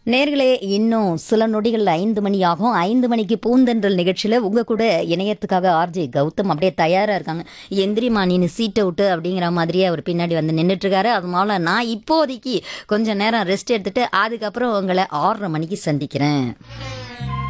நேர்களே இன்னும் சில நொடிகள் 5 மணி ஆகும். 5 மணிக்கு பூந்தென்றல் நிகழ்ச்சியில் உங்கள் கூட இணையத்துக்காக ஆர்ஜே கௌதம் அப்படியே தயாராக இருக்காங்க. எந்திரிமா நீனு சீட் அவுட்டு அப்படிங்கிற மாதிரியே அவர் பின்னாடி வந்து நின்றுட்டுருக்காரு. அதனால நான் இப்போதைக்கு கொஞ்சம் நேரம் ரெஸ்ட் எடுத்துட்டு அதுக்கப்புறம் உங்களை 6:30 மணிக்கு சந்திக்கிறேன்.